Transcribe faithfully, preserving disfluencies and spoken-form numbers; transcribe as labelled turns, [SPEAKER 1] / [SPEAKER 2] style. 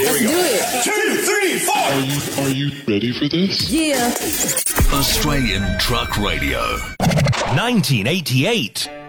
[SPEAKER 1] Let's do it.
[SPEAKER 2] Two, three, four.
[SPEAKER 3] Are you, are you ready for this?
[SPEAKER 1] Yeah.
[SPEAKER 4] Australian Truck Radio.
[SPEAKER 5] nineteen eighty-eight.